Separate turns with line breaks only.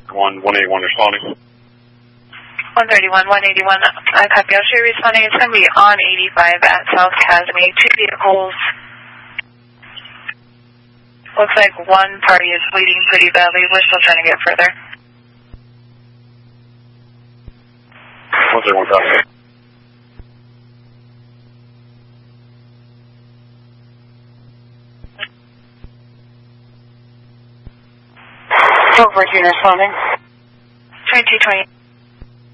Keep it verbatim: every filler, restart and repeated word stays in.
one, one eighty-one responding.
one thirty-one, one eighty-one, I copy. I'll show you responding. It's going to be on eighty-five at South Casimir. Two vehicles. Looks like one party is bleeding pretty badly. We're still trying to get further.
one thirty-one, copy.
twelve fourteen responding.
twenty-two twenty.